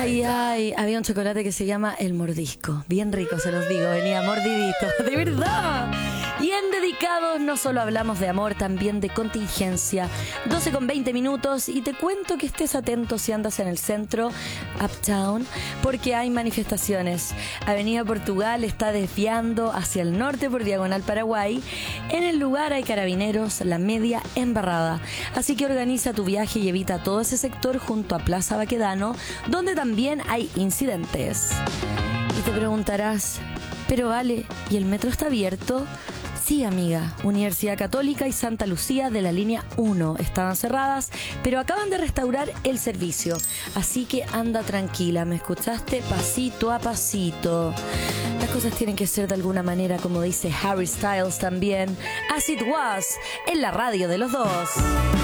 Ay, ay, había un chocolate que se llama El Mordisco. Bien rico, se los digo, venía mordidito, de verdad. Y en Dedicados no solo hablamos de amor, también de contingencia. 12:20 y te cuento que estés atento si andas en el centro, Uptown, porque hay manifestaciones. Avenida Portugal está desviando hacia el norte por Diagonal Paraguay. En el lugar hay carabineros, la media embarrada. Así que organiza tu viaje y evita todo ese sector junto a Plaza Baquedano, donde también hay incidentes. Y te preguntarás, pero vale, ¿y el metro está abierto? Sí, amiga, Universidad Católica y Santa Lucía de la línea 1 estaban cerradas, pero acaban de restaurar el servicio. Así que anda tranquila, ¿me escuchaste? Pasito a pasito. Las cosas tienen que ser de alguna manera, como dice Harry Styles también. As it was, en la radio de los dos.